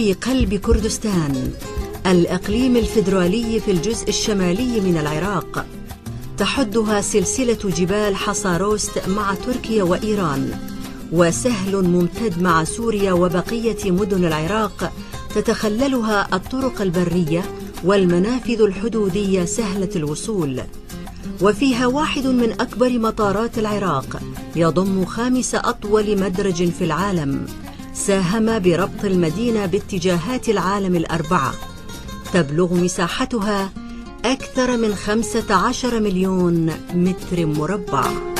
في قلب كردستان، الإقليم الفيدرالي في الجزء الشمالي من العراق، تحدها سلسلة جبال حصاروست مع تركيا وإيران، وسهل ممتد مع سوريا وبقية مدن العراق تتخللها الطرق البرية والمنافذ الحدودية سهلة الوصول. وفيها واحد من أكبر مطارات العراق، يضم 5 أطول مدرج في العالم، ساهم بربط المدينة باتجاهات العالم ال4. تبلغ مساحتها أكثر من 15 مليون متر مربع.